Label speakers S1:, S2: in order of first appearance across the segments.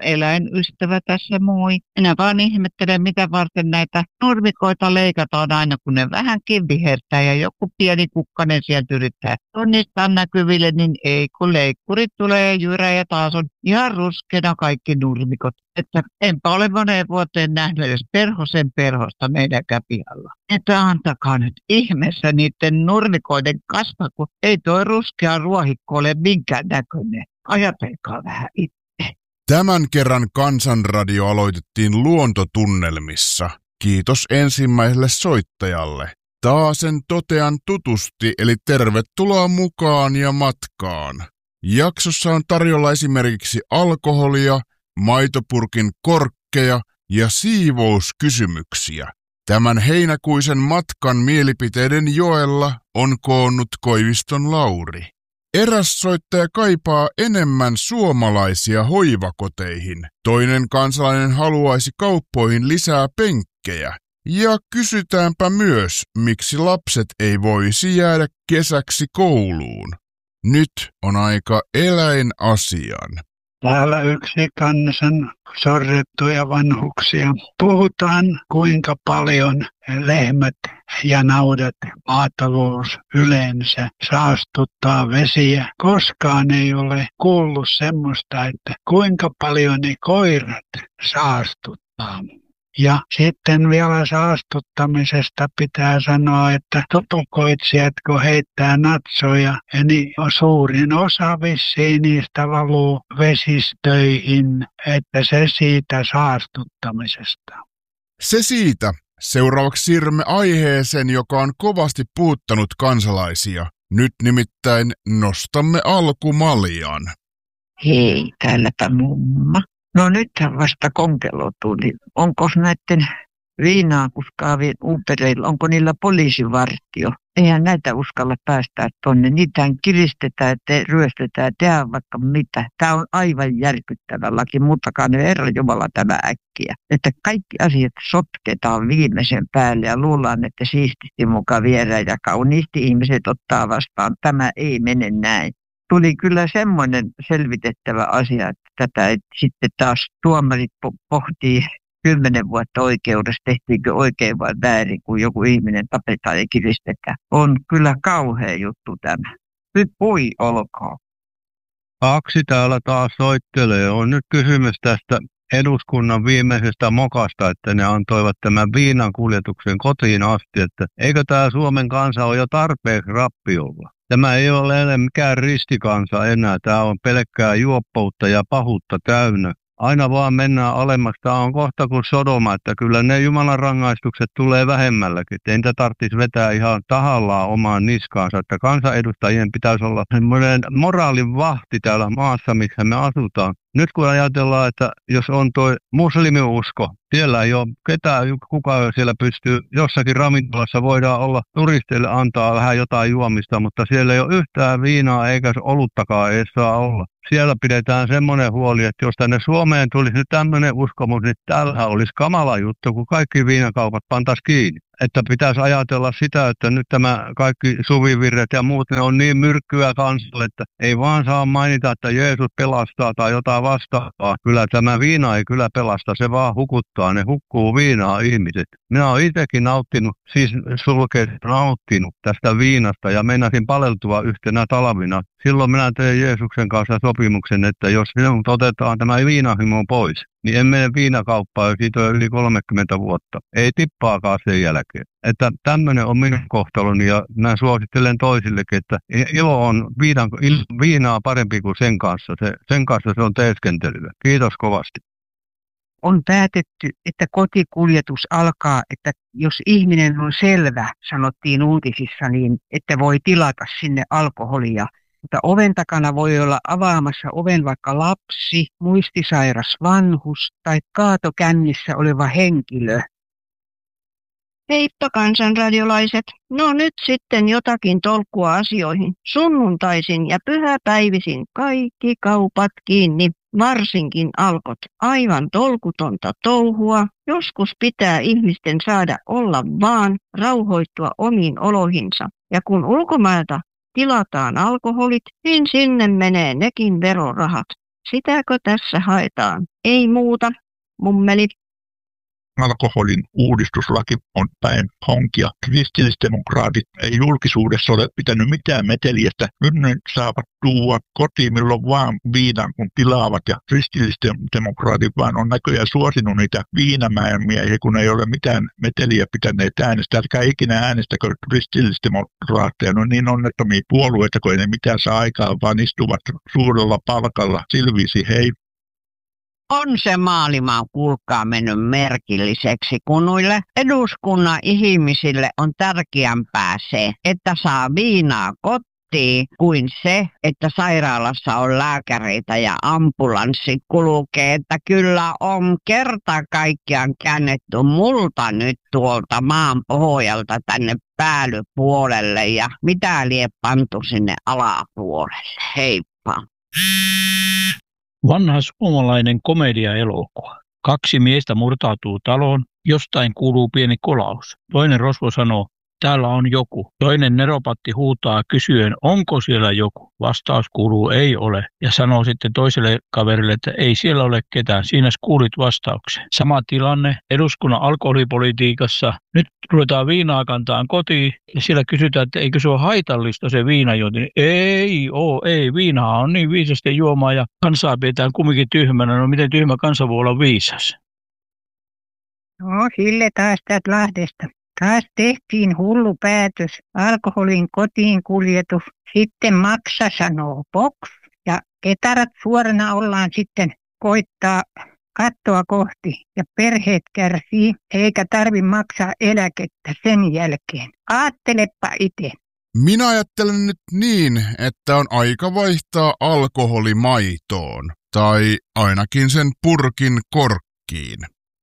S1: eläinystävä tässä, moi. Minä vaan ihmettelen, mitä varten näitä nurmikoita leikataan aina, kun ne vähänkin vihertää ja joku pieni kukkanen sieltä yrittää tunnistaa näkyville, niin ei, kun leikkurit tulee jyrä ja taas on ihan ruskeana kaikki nurmikot. Että enpä ole moneen vuoteen nähnyt edes perhosen perhosta meidänkään pihalla. Että antakaa nyt ihmeessä niiden nurmikoiden kasvaa, kun ei tuo ruskea ruohikko ole minkään näköinen. Ajatelkaa vähän itse.
S2: Tämän kerran Kansanradio aloitettiin luontotunnelmissa. Kiitos ensimmäiselle soittajalle. Taasen totean tutusti, eli tervetuloa mukaan ja matkaan. Jaksossa on tarjolla esimerkiksi alkoholia, maitopurkin korkkeja ja siivouskysymyksiä. Tämän heinäkuisen matkan mielipiteiden joella on koonnut Koiviston Lauri. Eräs soittaja kaipaa enemmän suomalaisia hoivakoteihin. Toinen kansalainen haluaisi kauppoihin lisää penkkejä. Ja kysytäänpä myös, miksi lapset ei voisi jäädä kesäksi kouluun. Nyt on aika eläinasian.
S3: Täällä yksi kansan sorrettuja vanhuksia. Puhutaan, kuinka paljon lehmät ja naudat, maatalous yleensä saastuttaa vesiä. Koskaan ei ole kuullut semmoista, että kuinka paljon ne koirat saastuttaa. Ja sitten vielä saastuttamisesta pitää sanoa, että tutukoitsijat kun heittää natsoja, niin suurin osa vissiin niistä valuu vesistöihin, että se siitä saastuttamisesta.
S2: Se siitä. Seuraavaksi siirrymme aiheeseen, joka on kovasti puuttanut kansalaisia. Nyt nimittäin nostamme alkumaljan.
S1: Hei, täälläpä mumma. No nythän vasta konkeloituu, niin onko näiden viinaa kuskaavien uupereilla, onko niillä poliisivartio? Eihän näitä uskalla päästää tonne. Niitähän kiristetään, ryöstetään, tehdään vaikka mitä. Tämä on aivan järkyttävä laki, muuttakaa nyt Herra Jumala tämä äkkiä. Että kaikki asiat sotketaan viimeisen päälle ja luullaan, että siististi mukaan viedään ja kauniisti ihmiset ottaa vastaan. Tämä ei mene näin. Tuli kyllä semmoinen selvitettävä asia, että tätä sitten taas tuomarit pohtii 10 vuotta oikeudessa, tehtiinkö oikein vai väärin, kun joku ihminen tapetaan ja kiristetään. On kyllä kauhea juttu tämä. Nyt voi olkoon.
S4: Aksi täällä taas soittelee. On nyt kysymys tästä eduskunnan viimeisestä mokasta, että ne antoivat tämän viinan kuljetuksen kotiin asti, että eikö tämä Suomen kansa ole jo tarpeeksi rappiolla. Tämä ei ole mikään ristikansa enää, tämä on pelkkää juoppoutta ja pahuutta täynnä. Aina vaan mennään alemmaksi, tämä on kohta kuin Sodoma, että kyllä ne Jumalan rangaistukset tulee vähemmälläkin. Ei niitä tarvitsisi vetää ihan tahallaan omaan niskaansa, että kansanedustajien pitäisi olla semmoinen moraalin vahti täällä maassa, missä me asutaan. Nyt kun ajatellaan, että jos on tuo muslimiusko, siellä ei ole ketään, kuka siellä pystyy, jossakin ravintolassa voidaan olla turisteille antaa vähän jotain juomista, mutta siellä ei ole yhtään viinaa eikä oluttakaan ei saa olla. Siellä pidetään semmoinen huoli, että jos tänne Suomeen tulisi nyt tämmöinen uskomus, niin täällä olisi kamala juttu, kun kaikki viinakaupat pantaisiin kiinni. Että pitäisi ajatella sitä, että nyt tämä kaikki suvivirret ja muut, ne on niin myrkkyä kansalle, että ei vaan saa mainita, että Jeesus pelastaa tai jotain vastaavaa. Kyllä tämä viina ei kyllä pelasta, se vaan hukuttaa, ne hukkuu viinaa ihmiset. Minä olen itsekin nauttinut tästä viinasta ja meinasin paleltua yhtenä talvina. Silloin minä tein Jeesuksen kanssa sopimuksen, että jos minut otetaan tämä viinahimo pois, niin en mene viinakauppaan, jos siitä on yli 30 vuotta. Ei tippaakaan sen jälkeen. Että tämmöinen on minun kohtaloni ja mä suosittelen toisillekin, että ilo on viinaa parempi kuin sen kanssa. Sen kanssa se on teeskentelyä. Kiitos kovasti.
S1: On päätetty, että kotikuljetus alkaa, että jos ihminen on selvä, sanottiin uutisissa, niin että voi tilata sinne alkoholia. Mutta oven takana voi olla avaamassa oven vaikka lapsi, muistisairas vanhus tai kaatokännissä oleva henkilö. Heippa kansanradiolaiset. No nyt sitten jotakin tolkkua asioihin. Sunnuntaisin ja pyhäpäivisin kaikki kaupat kiinni, varsinkin Alkot. Aivan tolkutonta touhua. Joskus pitää ihmisten saada olla vaan, rauhoittua omiin oloihinsa. Ja kun ulkomailta tilataan alkoholit, niin sinne menee nekin verorahat. Sitäkö tässä haetaan? Ei muuta, mummeli.
S5: Alkoholin uudistuslaki on päin honkia. Kristillisdemokraatit ei julkisuudessa ole pitänyt mitään meteliä, että nyt ne saavat tuua kotiin milloin vaan viinan, kun tilaavat. Ja kristillisdemokraatit vaan on näköjään suosinut niitä viinamäärmiehiä, kun ei ole mitään meteliä pitäneet äänestä. Älkää ikinä äänestäkö kristillisdemokraatteja. No niin onnettomia puolueita, kun ei ne mitään saa aikaan, vaan istuvat suurella palkalla. Silvisi, hei.
S1: On se maailman kuulkaa mennyt merkilliseksi, kun noille eduskunnan ihmisille on tärkeämpää se, että saa viinaa kotiin, kuin se, että sairaalassa on lääkäreitä ja ambulanssi kulkee. Että kyllä on kerta kaikkiaan käännetty multa nyt tuolta maan pohjalta tänne päällypuolelle ja mitä lie pantu sinne alapuolelle. Heippa.
S6: Vanha suomalainen komedia-elokuva. 2 miestä murtautuu taloon, jostain kuuluu pieni kolaus. Toinen rosvo sanoo, täällä on joku. Toinen neropatti huutaa kysyen, onko siellä joku. Vastaus kuuluu, ei ole. Ja sanoo sitten toiselle kaverille, että ei siellä ole ketään. Siinä kuulit vastauksen. Sama tilanne eduskunnan alkoholipolitiikassa. Nyt ruvetaan viinaa kantaan kotiin ja siellä kysytään, että eikö se ole haitallista se viinajuonti. Ei, viinaa on niin viisasti juomaa ja kansaa pidetään kumminkin tyhmänä. No miten tyhmä kansa voi olla viisas?
S7: No, Hille taas täältä Lahdesta. Taas tehtiin hullu päätös, alkoholin kotiin kuljetus, sitten maksa sanoo box ja ketarat suorana ollaan sitten koittaa kattoa kohti ja perheet kärsii eikä tarvi maksaa eläkettä sen jälkeen. Aattelepa itse.
S2: Minä ajattelen nyt niin, että on aika vaihtaa alkoholimaitoon tai ainakin sen purkin korkkiin.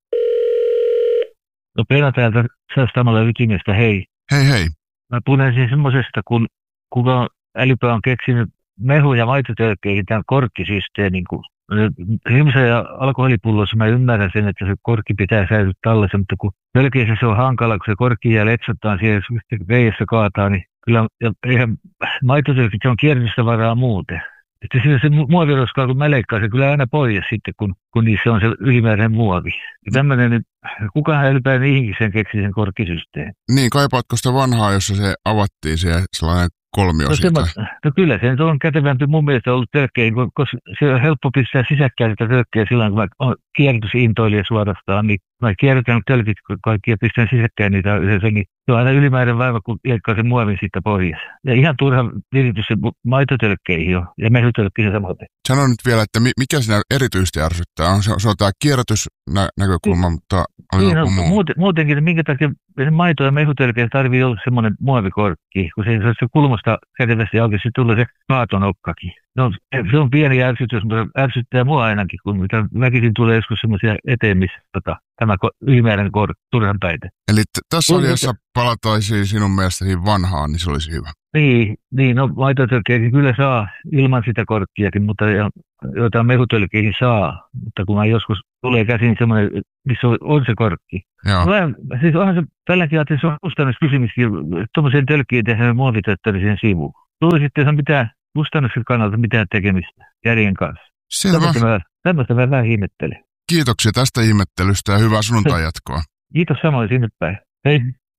S4: No Pena täältä Säästämällä ytimestä, hei.
S2: Hei hei.
S4: Mä puhuisin semmoisesta, kun kuka älypää on keksinyt mehu- ja maitotölkkeihin tämän korkkisysteemin. Himsa ja alkoholipullossa mä ymmärrän sen, että se korkki pitää säilyä tallessa, mutta kun tölkeissä se on hankala, kun se korkki jää letsotaan siellä, jos veijässä kaataa, niin kyllä, ja eihän maitotölkit, se on kierrätystä muuten. Että se muoviroskaa, kun mä leikkaan se kyllä aina pois sitten, kun niissä on se ylimääräinen muovi. Ja tämmöinen nyt, kukahan älypää niihinkin sen keksi sen korkkisysteemin.
S2: Niin, kaipaatko sitä vanhaa, jossa se avattiin siellä sellainen kolmio siitä?
S4: No kyllä, se nyt on kätevämpi mun mielestä ollut tölkkeihin, koska se on helppo pistää sisäkkäin sitä tölkkeä silloin, kun mä kierrätysintoilija suorastaan, niin mä kierrätän tölkit kaikki ja pistän sisäkkäin niitä yhdessä, niin se on aina ylimääräinen vaiva, kun leikkaa sen muovin siitä pois. Ja ihan turha viritys se maitotölkkeihin jo, ja mehytölkkiin samoin.
S2: Sano nyt vielä, että mikä siinä erityisesti ärsyttää? Se on tämä kierrätysnäkökulma, mutta on joku muu.
S4: Muutenkin, minkä takia maito- ja mehutölkkeihin tarvii olla semmoinen muovikorkki, kun se kulmasta kätevästi auki, se tulee se kaatonokkakin. No, se on pieni ärsytys, mutta ärsyttää mua ainakin, kun mitä väkisin tulee joskus semmoisia eteen, missä tämä ylimääräinen turhan päitä.
S2: Eli tässä asiassa palataisiin sinun mielestäsi vanhaan, niin se olisi hyvä.
S4: Niin no maitotölkkeihin kyllä saa ilman sitä korkkiakin, mutta jotain mehutölkkeihin saa. Mutta kun joskus tulee käsiin semmoinen, missä on se korkki. Siis onhan se tälläkin ajattelin, se on kustannuskysymyskin, tuommoiseen tölkkiin tehdään muovitöttäriseen sivuun. Tuli sitten mitään kustannuksen kannalta mitään tekemistä järjen kanssa.
S2: Selvä.
S4: Tämmöistä mä vähän ihmettelen.
S2: Kiitoksia tästä ihmettelystä ja hyvää sunnuntai-jatkoa.
S4: Kiitos samoin sinne päin. Hei.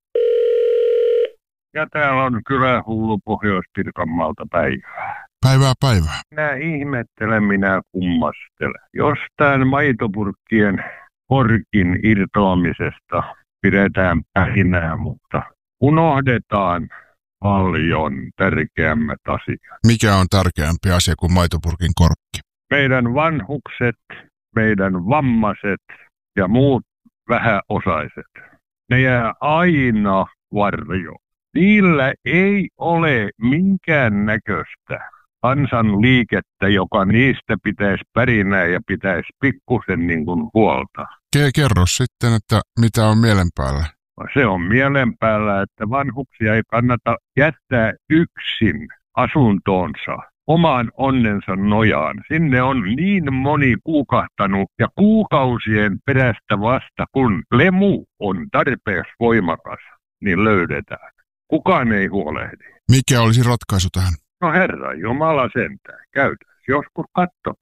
S8: Ja täällä on kylähullu Pohjois-Pirkanmaalta päivää.
S2: Päivää.
S8: Minä kummastelen. Jostain maitopurkkien korkin irtoamisesta pidetään pähinää, mutta unohdetaan paljon tärkeämmät asiat.
S2: Mikä on tärkeämpi asia kuin maitopurkin korkki?
S8: Meidän vanhukset, meidän vammaiset ja muut vähäosaiset. Ne jää aina varjoon. Niillä ei ole minkään näköistä kansanliikettä, joka niistä pitäisi pärinää ja pitäisi pikkusen niin kuin huolta.
S2: Kerro sitten, että mitä on mielen päällä.
S8: Se on mielen päällä, että vanhuksia ei kannata jättää yksin asuntoonsa omaan onnensa nojaan. Sinne on niin moni kuukahtanut ja kuukausien perästä vasta, kun lemu on tarpeeksi voimakas, niin löydetään. Kukaan ei huolehdi.
S2: Mikä olisi ratkaisu tähän?
S8: No Herra Jumala sentään, käytäisi joskus katsomassa.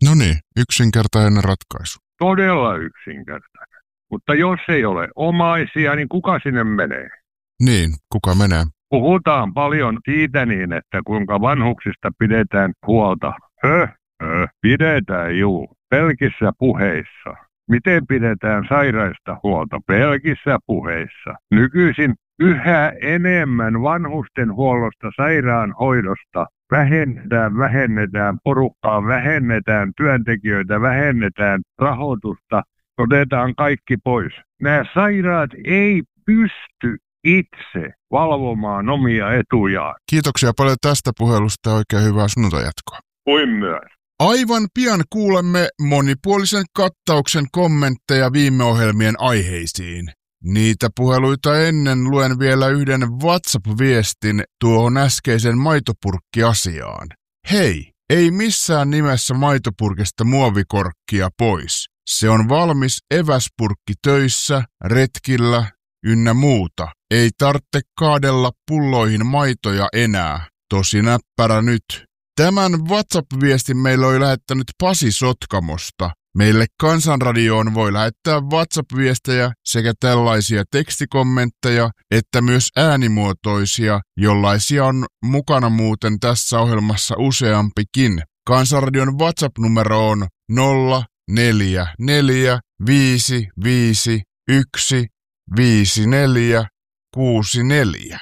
S2: No niin, yksinkertainen ratkaisu.
S8: Todella yksinkertainen. Mutta jos ei ole omaisia, niin kuka sinne menee?
S2: Niin, kuka menee?
S8: Puhutaan paljon siitä niin, että kuinka vanhuksista pidetään huolta. Pidetään juu, pelkissä puheissa. Miten pidetään sairaista huolta? Pelkissä puheissa. Nykyisin yhä enemmän vanhusten huollosta, sairaanhoidosta vähennetään porukkaa, vähennetään työntekijöitä, vähennetään rahoitusta, otetaan kaikki pois. Nämä sairaat ei pysty itse valvomaan omia etujaan.
S2: Kiitoksia paljon tästä puhelusta ja oikein hyvää sunnuntajatkoa.
S8: Kuin myös.
S2: Aivan pian kuulemme monipuolisen kattauksen kommentteja viime ohjelmien aiheisiin. Niitä puheluita ennen luen vielä yhden WhatsApp-viestin tuohon äskeisen maitopurkkiasiaan. Hei, ei missään nimessä maitopurkista muovikorkkia pois. Se on valmis eväspurkki töissä, retkillä ynnä muuta. Ei tarvitse kaadella pulloihin maitoja enää. Tosi näppärä nyt. Tämän WhatsApp-viestin meille oli lähettänyt Pasi Sotkamosta. Meille Kansanradioon voi lähettää WhatsApp-viestejä sekä tällaisia tekstikommentteja, että myös äänimuotoisia, jollaisia on mukana muuten tässä ohjelmassa useampikin. Kansanradion WhatsApp-numero on 044 55 1 54 64.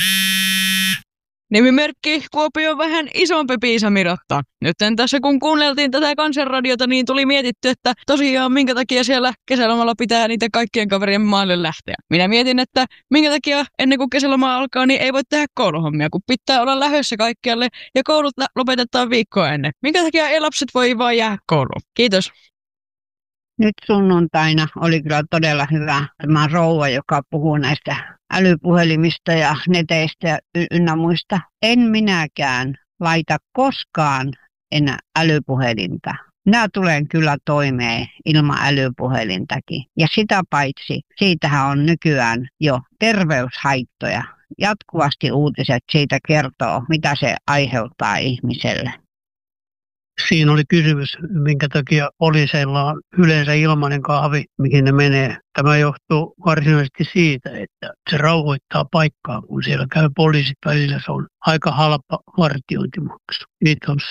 S9: Nimimerkki Kuopio vähän isompi Piisa-Miratta. Nyt tässä kun kuunneltiin tätä Kansanradiota, niin tuli mietitty, että tosiaan minkä takia siellä kesälomalla pitää niitä kaikkien kaverien maalle lähteä. Minä mietin, että minkä takia ennen kuin kesäloma alkaa, niin ei voi tehdä kouluhommia, kun pitää olla lähdössä kaikkialle ja koulut lopetetaan viikkoa ennen. Minkä takia ei lapset voi vaan jäädä kouluun? Kiitos.
S7: Nyt sunnuntaina oli kyllä todella hyvä tämä rouva, joka puhuu näistä älypuhelimista ja neteistä ynnä muista. En minäkään laita koskaan enää älypuhelinta. Minä tulen kyllä toimeen ilman älypuhelintakin. Ja sitä paitsi, siitähän on nykyään jo terveyshaittoja. Jatkuvasti uutiset siitä kertoo, mitä se aiheuttaa ihmiselle.
S3: Siinä oli kysymys, minkä takia poliiseilla on yleensä ilmainen kahvi, mihin ne menee. Tämä johtuu varsinaisesti siitä, että se rauhoittaa paikkaa, kun siellä käy poliisit välillä. Se on aika halpa vartiointimaksu. Kiitos.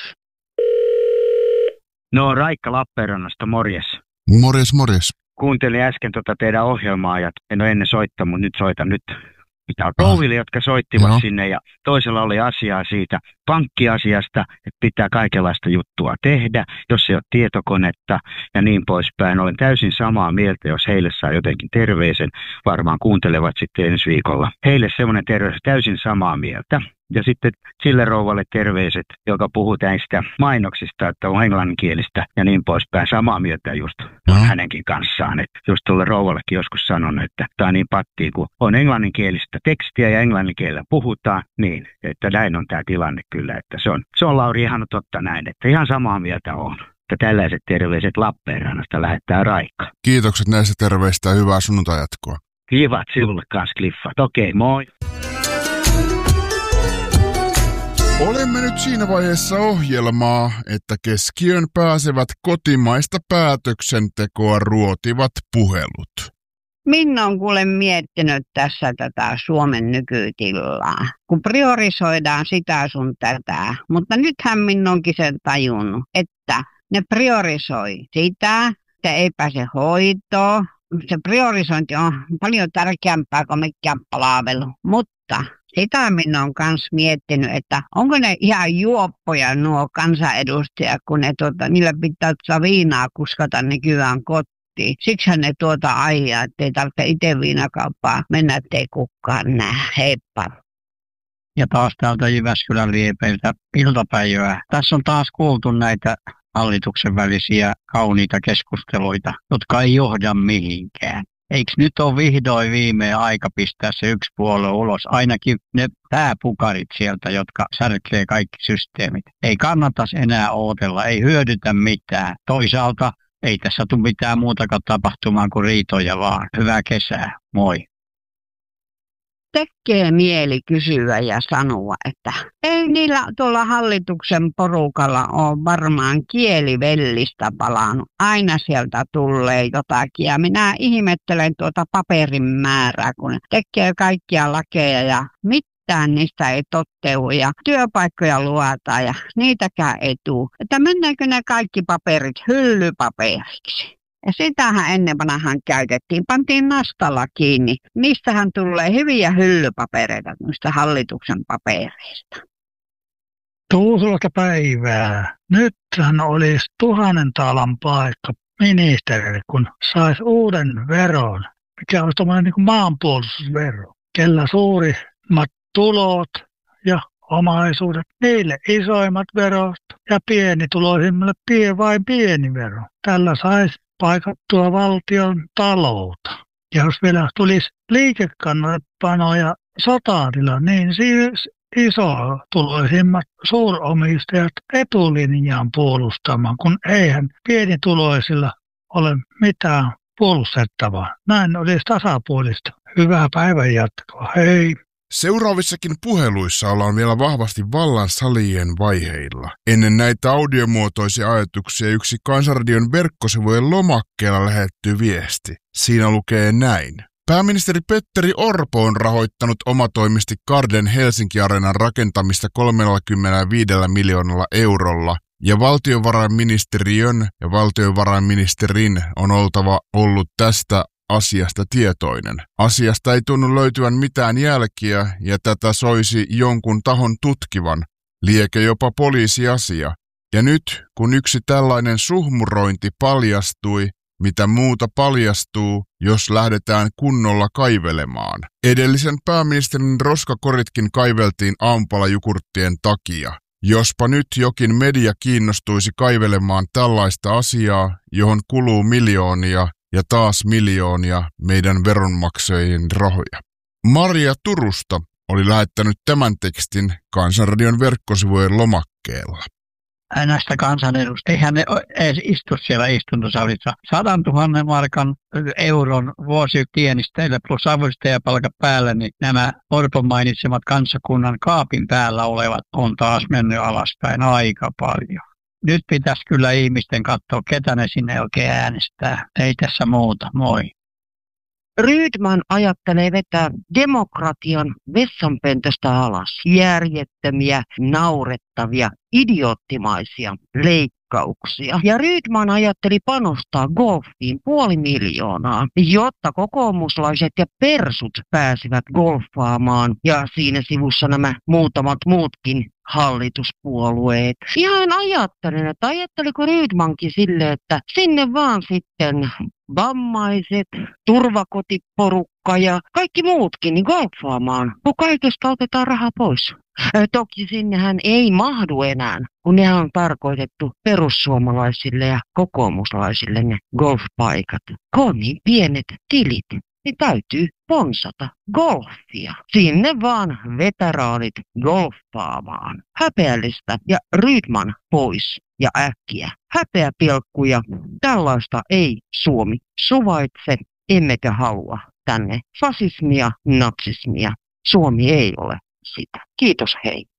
S10: No, Raikka Lappeenrannasta, morjes.
S2: Morjes.
S10: Kuuntelin äsken teidän ohjelmaa ja en ole ennen soittanut, mutta nyt soitan nyt. Mitä rouville, jotka soittivat sinne ja toisella oli asiaa siitä pankkiasiasta, että pitää kaikenlaista juttua tehdä, jos ei ole tietokonetta ja niin poispäin. Olen täysin samaa mieltä, jos heille saa jotenkin terveisen, varmaan kuuntelevat sitten ensi viikolla. Heille semmoinen terveys täysin samaa mieltä. Ja sitten sille rouvalle terveiset, joka puhuu näistä mainoksista, että on englanninkielistä ja niin poispäin. Samaa mieltä just on hänenkin kanssaan. Että just tuolle rouvallekin joskus sanonut, että tämä on niin pattia, kun on englanninkielistä tekstiä ja englanninkielellä puhutaan, niin että näin on tämä tilanne kyllä. Että se on Lauri ihan totta näin, että ihan samaa mieltä on. Että tällaiset terveiset Lappeenrannasta lähettää Raikka.
S2: Kiitokset näistä terveistä ja hyvää sunnuntajatkoa.
S10: Kivat sinulle kanssa, Cliffat. Okei, moi.
S2: Olemme nyt siinä vaiheessa ohjelmaa, että keskiöön pääsevät kotimaista päätöksentekoa ruotivat puhelut.
S7: Minä olen kuule miettinyt tässä tätä Suomen nykytilaa, kun priorisoidaan sitä sun tätä. Mutta nythän minä onkin sen tajunnut, että ne priorisoi sitä, että ei pääse hoitoon. Se priorisointi on paljon tärkeämpää kuin mikään palvelu, mutta sitä minä olen myös miettinyt, että onko ne ihan juoppoja nuo kansanedustajat, kun ne niillä pitää viinaa kuskata nykyään kotiin. Siksihän ne ajaa, ettei tarvitse itse viinakauppaa mennä, ettei kukaan näe. Heippa.
S4: Ja taas täältä Jyväskylän liepeiltä iltapäivää. Tässä on taas kuultu näitä hallituksen välisiä kauniita keskusteluita, jotka ei johda mihinkään. Eikö nyt ole vihdoin viimein aika pistää se yksi puolue ulos? Ainakin ne pääpukarit sieltä, jotka särklee kaikki systeemit. Ei kannattaisi enää odotella, ei hyödytä mitään. Toisaalta ei tässä tule mitään muutakaan tapahtumaan kuin riitoja vaan. Hyvää kesää, moi.
S7: tekee mieli kysyä ja sanoa, että ei niillä tuolla hallituksen porukalla ole varmaan kielivellistä palannut. Aina sieltä tulee jotakin ja minä ihmettelen tuota paperin määrää, kun tekee kaikkia lakeja ja mitään niistä ei totteudu ja työpaikkoja luotaan ja niitäkään ei tule. Että mennäänkö ne kaikki paperit hyllypaperiksi? Ja sitähän ennen vanhaan käytettiin, pantiin nastalla kiinni. Niistähän tulee hyviä hyllypapereita noista hallituksen papereista.
S11: Tuusulta päivää. Nythän olisi 1000 taalan paikka ministerille, kun saisi uuden veron, mikä olisi tommoinen niin kuin maanpuolustusvero. Kellä suurimmat tulot ja omaisuudet, niille isoimmat verot ja pienituloisimmille vain pieni vero. Tällä saisi paikattua valtion taloutta. Ja jos vielä tulisi liikekannallepano ja sotatila, niin siis isotuloisimmat suuromistajat etulinjaan puolustamaan, kun eihän pienituloisilla ole mitään puolustettavaa. Näin olisi tasapuolista. Hyvää päivän jatkoa. Hei!
S2: Seuraavissakin puheluissa ollaan vielä vahvasti vallan salien vaiheilla. Ennen näitä audiomuotoisia ajatuksia yksi Kansanradion verkkosivujen lomakkeella lähetetty viesti. Siinä lukee näin. Pääministeri Petteri Orpo on rahoittanut omatoimisesti Garden Helsinki-areenan rakentamista 35 miljoonalla eurolla, ja valtiovarainministeriön ja valtiovarainministerin on oltava ollut tästä asiasta tietoinen. Asiasta ei tunnu löytyvän mitään jälkiä ja tätä soisi jonkun tahon tutkivan, liekö jopa poliisiasia. Ja nyt, kun yksi tällainen suhmurointi paljastui, mitä muuta paljastuu, jos lähdetään kunnolla kaivelemaan. Edellisen pääministerin roskakoritkin kaiveltiin aamupalajukurttien takia. Jospa nyt jokin media kiinnostuisi kaivelemaan tällaista asiaa, johon kuluu miljoonia ja taas miljoonia meidän veronmaksajien rahoja. Maria Turusta oli lähettänyt tämän tekstin Kansanradion verkkosivujen lomakkeella.
S3: Näistä kansanedustajista, eihän ne edes istu siellä istuntosalissa. 100 000 markan euron vuositienisteillä plus avustajapalkat päällä, niin nämä Orpon mainitsemat kansakunnan kaapin päällä olevat on taas mennyt alaspäin aika paljon. Nyt pitäisi kyllä ihmisten katsoa, ketä ne sinne oikein äänestää. Ei tässä muuta. Moi.
S1: Rydman ajattelee vetää demokratian vessanpöntöstä alas. Järjettömiä, naurettavia, idioottimaisia leikkauksia. Ja Rydman ajatteli panostaa golfiin 500 000, jotta kokoomuslaiset ja persut pääsivät golfaamaan. Ja siinä sivussa nämä muutamat muutkin hallituspuolueet. Ja hän ajatteliko Rydmankin sille, että sinne vaan sitten vammaiset, turvakotiporukka ja kaikki muutkin niin golfaamaan, kun kaikesta otetaan rahaa pois. Toki sinnehän ei mahdu enää, kun ne on tarkoitettu perussuomalaisille ja kokoomuslaisille ne golfpaikat. Kun on niin pienet tilit, niin täytyy sponsata golfia. Sinne vaan veteraanit golfaamaan. Häpeällistä ja Rydman pois ja äkkiä. Häpeäpilkkuja. Tällaista ei Suomi suvaitse, emmekä halua tänne fasismia, natsismia. Suomi ei ole sitä. Kiitos, hei.